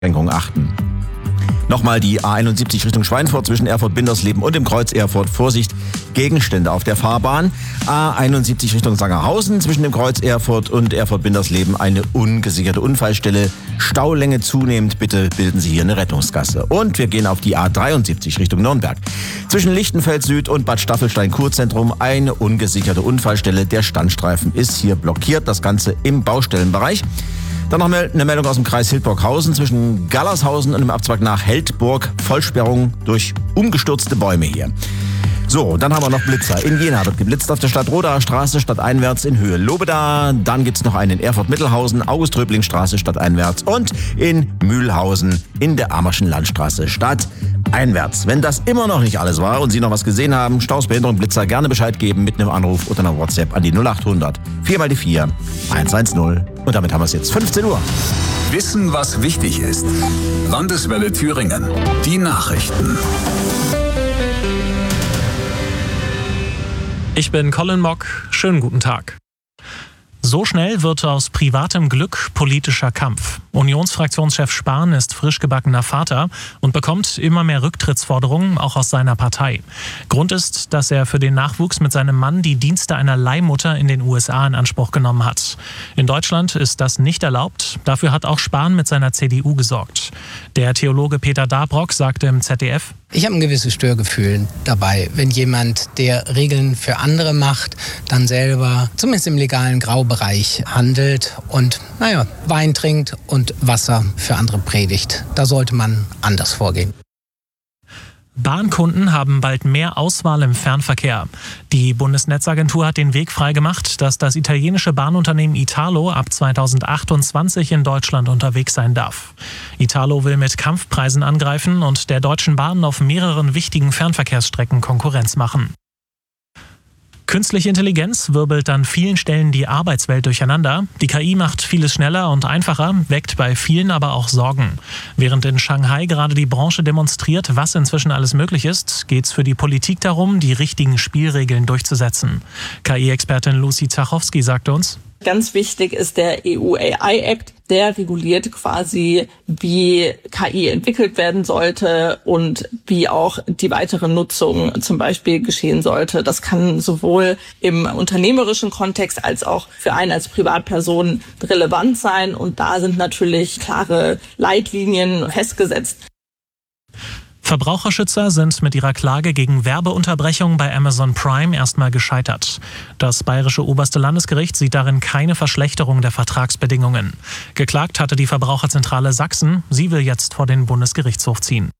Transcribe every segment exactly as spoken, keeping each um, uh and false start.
Beschränkungen achten. Nochmal die A einundsiebzig Richtung Schweinfurt zwischen Erfurt-Bindersleben und dem Kreuz Erfurt. Vorsicht, Gegenstände auf der Fahrbahn. A einundsiebzig Richtung Sangerhausen zwischen dem Kreuz Erfurt und Erfurt-Bindersleben eine ungesicherte Unfallstelle. Staulänge zunehmend, bitte bilden Sie hier eine Rettungsgasse. Und wir gehen auf die A dreiundsiebzig Richtung Nürnberg. Zwischen Lichtenfeld Süd und Bad Staffelstein-Kurzentrum eine ungesicherte Unfallstelle. Der Standstreifen ist hier blockiert, das Ganze im Baustellenbereich. Dann noch eine Meldung aus dem Kreis Hildburghausen zwischen Gallershausen und dem Abzweig nach Heldburg. Vollsperrung durch umgestürzte Bäume hier. So, dann haben wir noch Blitzer. In Jena wird geblitzt auf der Stadtrodaer Straße stadteinwärts in Höhe Lobeda. Dann gibt's noch einen in Erfurt-Mittelhausen, August-Röbling-Straße stadteinwärts und in Mühlhausen in der Ammerschen Landstraße stadteinwärts. Wenn das immer noch nicht alles war und Sie noch was gesehen haben, Staus, Behinderung, Blitzer, gerne Bescheid geben mit einem Anruf oder einer WhatsApp an die null acht hundert vier mal die vier eins eins null. Und damit haben wir es jetzt fünfzehn Uhr. Wissen, was wichtig ist. Landeswelle Thüringen. Die Nachrichten. Ich bin Colin Mock. Schönen guten Tag. So schnell wird aus privatem Glück politischer Kampf. Unionsfraktionschef Spahn ist frisch gebackener Vater und bekommt immer mehr Rücktrittsforderungen, auch aus seiner Partei. Grund ist, dass er für den Nachwuchs mit seinem Mann die Dienste einer Leihmutter in den U S A in Anspruch genommen hat. In Deutschland ist das nicht erlaubt. Dafür hat auch Spahn mit seiner C D U gesorgt. Der Theologe Peter Dabrock sagte im Z D F: Ich habe ein gewisses Störgefühl dabei, wenn jemand, der Regeln für andere macht, dann selber zumindest im legalen Graubereich handelt und, naja, Wein trinkt und Wasser für andere predigt. Da sollte man anders vorgehen. Bahnkunden haben bald mehr Auswahl im Fernverkehr. Die Bundesnetzagentur hat den Weg freigemacht, dass das italienische Bahnunternehmen Italo ab zweitausendachtundzwanzig in Deutschland unterwegs sein darf. Italo will mit Kampfpreisen angreifen und der Deutschen Bahn auf mehreren wichtigen Fernverkehrsstrecken Konkurrenz machen. Künstliche Intelligenz wirbelt an vielen Stellen die Arbeitswelt durcheinander. Die K I macht vieles schneller und einfacher, weckt bei vielen aber auch Sorgen. Während in Shanghai gerade die Branche demonstriert, was inzwischen alles möglich ist, geht es für die Politik darum, die richtigen Spielregeln durchzusetzen. K I-Expertin Lucy Zachowski sagte uns: Ganz wichtig ist der E U A I-Act. Der reguliert quasi, wie K I entwickelt werden sollte und wie auch die weitere Nutzung zum Beispiel geschehen sollte. Das kann sowohl im unternehmerischen Kontext als auch für einen als Privatperson relevant sein. Und da sind natürlich klare Leitlinien festgesetzt. Verbraucherschützer sind mit ihrer Klage gegen Werbeunterbrechung bei Amazon Prime erstmal gescheitert. Das bayerische oberste Landesgericht sieht darin keine Verschlechterung der Vertragsbedingungen. Geklagt hatte die Verbraucherzentrale Sachsen. Sie will jetzt vor den Bundesgerichtshof ziehen.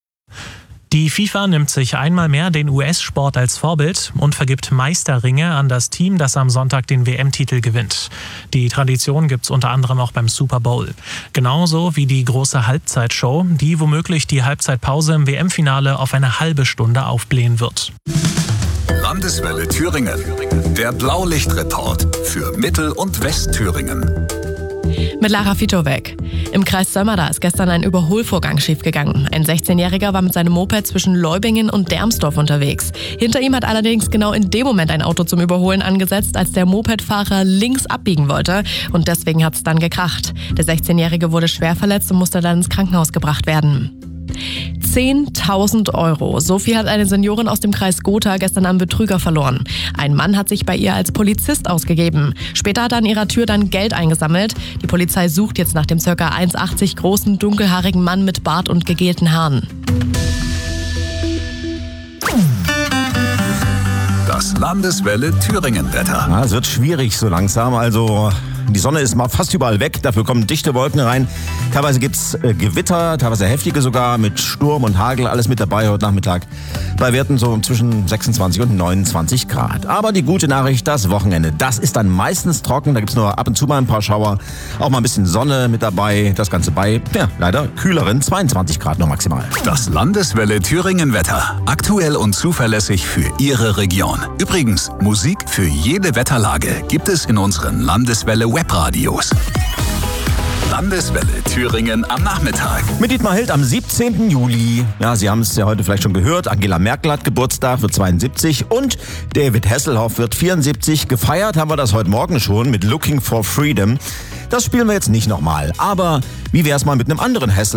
Die FIFA nimmt sich einmal mehr den U S-Sport als Vorbild und vergibt Meisterringe an das Team, das am Sonntag den W M-Titel gewinnt. Die Tradition gibt's unter anderem auch beim Super Bowl. Genauso wie die große Halbzeitshow, die womöglich die Halbzeitpause im W M-Finale auf eine halbe Stunde aufblähen wird. Landeswelle Thüringen. Der Blaulichtreport für Mittel- und Westthüringen. Mit Lara Fitowek. Im Kreis Sömmerda ist gestern ein Überholvorgang schiefgegangen. Ein sechzehnjähriger war mit seinem Moped zwischen Leubingen und Dermsdorf unterwegs. Hinter ihm hat allerdings genau in dem Moment ein Auto zum Überholen angesetzt, als der Mopedfahrer links abbiegen wollte. Und deswegen hat es dann gekracht. Der sechzehnjährige wurde schwer verletzt und musste dann ins Krankenhaus gebracht werden. zehntausend Euro. So viel hat eine Seniorin aus dem Kreis Gotha gestern am Betrüger verloren. Ein Mann hat sich bei ihr als Polizist ausgegeben. Später hat er an ihrer Tür dann Geld eingesammelt. Die Polizei sucht jetzt nach dem ca. eins Komma achtzig großen, dunkelhaarigen Mann mit Bart und gegelten Haaren. Das Landeswelle Thüringen-Wetter. Ja, es wird schwierig so langsam, also die Sonne ist mal fast überall weg, dafür kommen dichte Wolken rein. Teilweise gibt's äh, Gewitter, teilweise heftige sogar, mit Sturm und Hagel, alles mit dabei heute Nachmittag. Bei Werten so zwischen sechsundzwanzig und neunundzwanzig Grad. Aber die gute Nachricht, das Wochenende, das ist dann meistens trocken, da gibt's nur ab und zu mal ein paar Schauer, auch mal ein bisschen Sonne mit dabei, das Ganze bei, ja, leider kühleren zweiundzwanzig Grad nur maximal. Das Landeswelle Thüringen-Wetter. Aktuell und zuverlässig für Ihre Region. Übrigens, Musik für jede Wetterlage gibt es in unseren Landeswelle Webradios. Landeswelle Thüringen am Nachmittag. Mit Dietmar Hild am siebzehnten Juli. Ja, Sie haben es ja heute vielleicht schon gehört. Angela Merkel hat Geburtstag, wird zweiundsiebzig. Und David Hasselhoff wird vierundsiebzig. Gefeiert haben wir das heute Morgen schon mit Looking for Freedom. Das spielen wir jetzt nicht nochmal. Aber wie wär's mal mit einem anderen Hasselhoff?